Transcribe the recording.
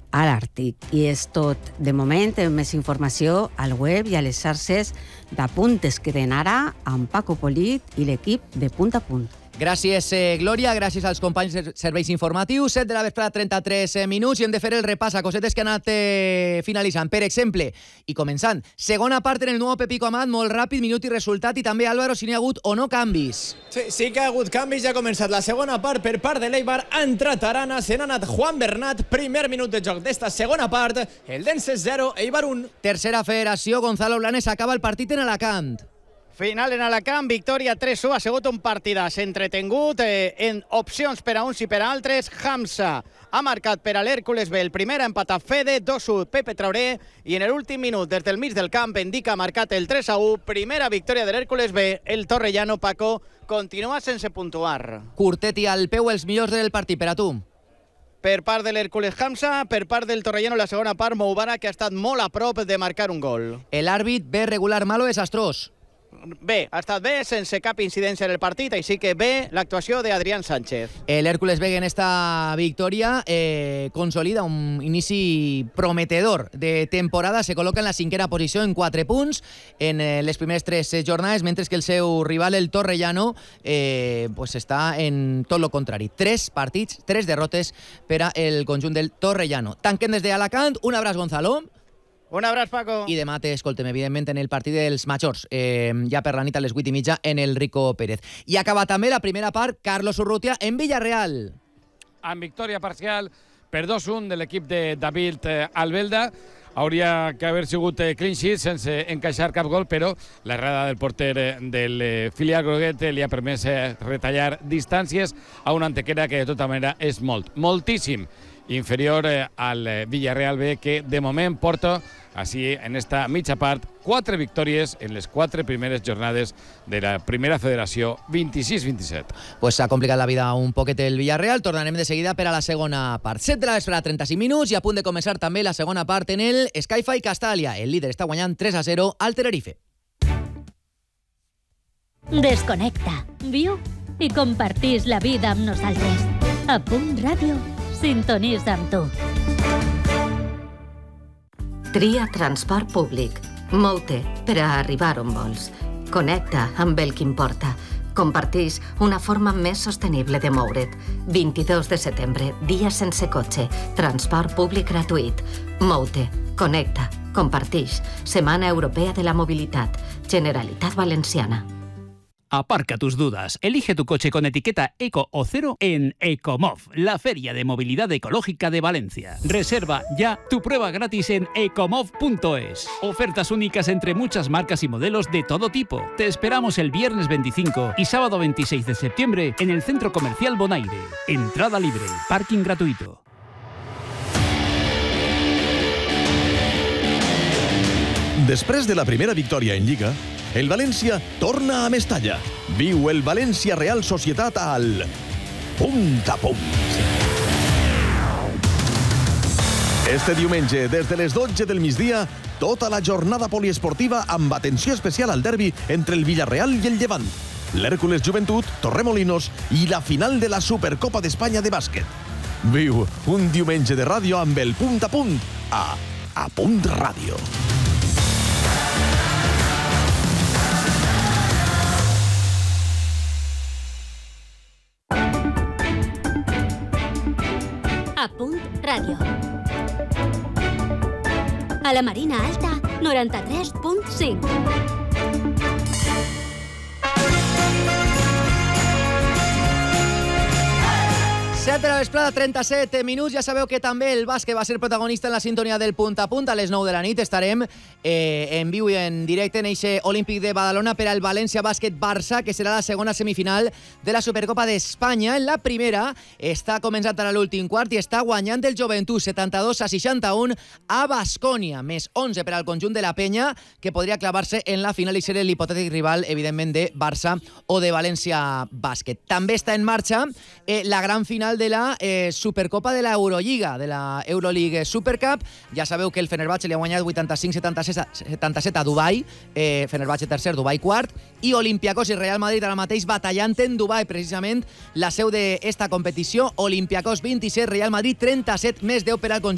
a l'Àrtic. I és tot de moment. Més informació al web i a les xarxes d'Apuntes que ven ara amb Paco Polit i l'equip de Punt a Punt. Gràcies, Glòria, gràcies als companys de serveis informatius. 7 de la vesprada, 33 minuts, i hem de fer el repàs a cosetes que han anat finalitzant. Per exemple, i començant, segona part en el nou Pepico Amat, molt ràpid, minut i resultat, i també, Álvaro, si n'hi ha hagut o no canvis. Sí que ha hagut canvis, ja ha començat la segona part per part de l'Eibar, ha entrat Arana, se n'ha anat Juan Bernat, primer minut de joc d'esta segona part, el Denses 0, Eibar 1. Tercera federació, Gonzalo Blanes acaba el partit en Alacant. Final en Alacant, victòria 3-1, ha sigut un partidàs entretengut, en opcions per a uns i per a altres. Hamza ha marcat per a l'Hèrcules B, el primer ha empatat Fede, 2-1 Pepe Traoré, i en l'últim minut, des del mig del camp, Endica ha marcat el 3-1, primera victòria de l'Hèrcules B, el Torrellano, Paco, continua sense puntuar. Curtet i al peu, els millors del partit, per a tu. Per part de l'Hèrcules Hamza, per part del Torrellano, la segona part, Moubara, que ha estat molt a prop de marcar un gol. L'àrbit bé, regular, malo, desastrós. Bé, ha estat bé, sense cap incidència en el partit, així que bé l'actuació d'Adrián Sánchez. L'Hèrcules B en esta victòria consolida un inici prometedor de temporada, se col·loca en la cinquena posició en 4 punts en les primeres 3 jornades, mentre que el seu rival, el Torrellano, està en tot el contrari. 3 partits, 3 derrotes per al conjunt del Torrellano. Tanquem des d'Alacant, un abraç, Gonzalo. Un abraç, Paco. I demà t'escoltem, evidentment, en el partit dels majors, ja per la nit a les 8:30 en el Rico Pérez. I acaba també la primera part, Carlos Urrutia en Villarreal. Amb victòria parcial per 2-1 de l'equip de David Albelda. Hauria que haver sigut clean sheet sense encaixar cap gol, però l'errada del porter del filial groguet li ha permès retallar distàncies a una Antequera que de tota manera és moltíssim inferior al Villarreal B, que de moment porta, així en esta mitja part, 4 victòries en les 4 primeres jornades de la primera federació 26-27. Pues s'ha complicat la vida un poquet el Villarreal. Tornarem de seguida per a la segona part. 7 de la vesprada, 35 minuts, i a punt de començar també la segona part en el Sky-Fi Castalia. El líder està guanyant 3-0 al Tenerife. Desconnecta, viu i compartís la vida amb nosaltres. A Punt Ràdio, sintonitza amb tu. Tria transport públic. Mou-te per a arribar on vols. Connecta amb el que importa. Compartís una forma més sostenible de moure't. 22 de setembre, dia sense cotxe. Transport públic gratuït. Mou-te, connecta, compartís. Setmana Europea de la Mobilitat. Generalitat Valenciana. Aparca tus dudas. Elige tu coche con etiqueta Eco o Cero en Ecomov, la feria de movilidad ecológica de Valencia. Reserva ya tu prueba gratis en ecomov.es. Ofertas únicas entre muchas marcas y modelos de todo tipo. Te esperamos el viernes 25 y sábado 26 de septiembre en el Centro Comercial Bonaire. Entrada libre, parking gratuito. Després de la primera victòria en Lliga, el València torna a Mestalla. Viu el València Real Societat al Punt a Punt. Este diumenge, des de les 12 del migdia, tota la jornada poliesportiva amb atenció especial al derbi entre el Villarreal i el Llevant, l'Hèrcules Joventut, Torremolinos i la final de la Supercopa d'Espanya de bàsquet. Viu un diumenge de ràdio amb el Punt a Punt a Punt Ràdio. A Punt Ràdio. A la Marina Alta, 93.5. 7 de la vesprada, 37 minuts. Ja sabeu que també el bàsquet va ser protagonista en la sintonia del Punt a Punt. A les 9 de la nit estarem en viu i en directe en eixe Olímpic de Badalona per al València Bàsquet Barça, que serà la segona semifinal de la Supercopa d'Espanya. En la primera està començant ara l'últim quart i està guanyant el Joventut 72-61 a Baskonia, més 11 per al conjunt de la Penya, que podria clavar-se en la final i ser l'hipotètic rival, evidentment, de Barça o de València Bàsquet. També està en marxa la gran final de la Supercopa de l'Eurolliga, de la Euroleague Supercup. Ja sabeu que el Fenerbahçe li ha guanyat 85-77 a Dubai, Fenerbahçe tercer, Dubai quart, i Olympiacos i Real Madrid ara mateix batallant en Dubai, precisament la seu d'esta competició. Olympiacos 27, Real Madrid 37, més 10 per al conjunt